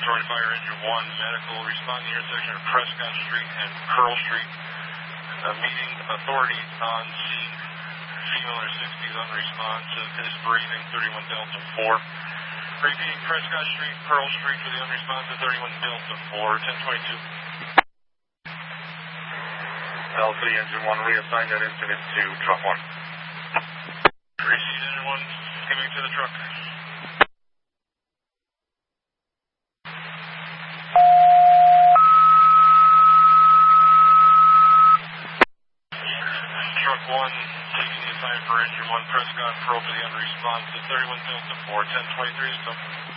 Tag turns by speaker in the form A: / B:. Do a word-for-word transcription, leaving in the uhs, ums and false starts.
A: Troy Fire Engine one, medical, respond to the intersection of Prescott Street and Pearl Street. Uh, meeting authorities on scene. Female in her sixties unresponsive, is breathing, thirty-one Delta four. Repeating Prescott Street, Pearl Street for the unresponsive, thirty-one Delta four, ten twenty-two.
B: L three Engine one, reassign that incident to truck one.
A: Receive Engine one, giving to the truck. Truck one, taking the assignment for Engine one, Prescott, Pearl for the unresponsive, thirty-one Delta four, ten twenty-three, so.